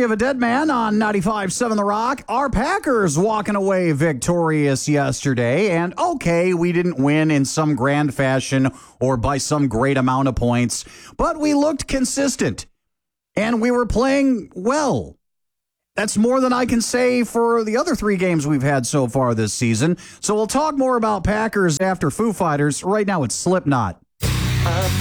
of a Dead Man on 95.7 The Rock. Our Packers walking away victorious yesterday. And okay, we didn't win in some grand fashion or by some great amount of points, but we looked consistent and we were playing well. That's more than I can say for the other 3 games we've had so far this season. So we'll talk more about Packers after Foo Fighters. Right now it's Slipknot.